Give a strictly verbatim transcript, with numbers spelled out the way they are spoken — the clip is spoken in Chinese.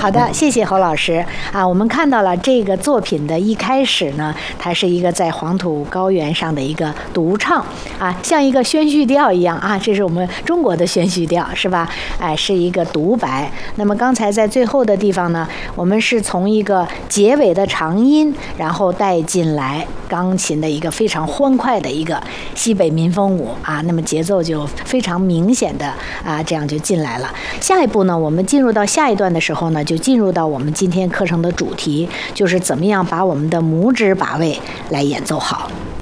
好的，谢谢侯老师啊。我们看到了这个作品的一开始呢，它是一个在黄土高原上的一个独唱啊，像一个宣叙调一样啊，这是我们中国的宣叙调，是吧？哎，是一个独白。那么刚才在最后的地方呢，我们是从一个结尾的长音，然后带进来钢琴的一个非常欢快的一个西北民风舞啊，那么节奏就非常明显的啊，这样就进来了。下一步呢，我们进入到下一段的时候呢，就进入到我们今天课程的主题，就是怎么样把我们的拇指把位来演奏好。